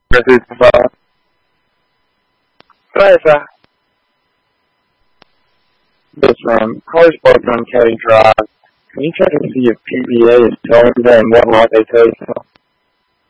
365. Driver. This car's parked on Kelly Drive. Can you check and see if PBA is towing and what lot they tell you so?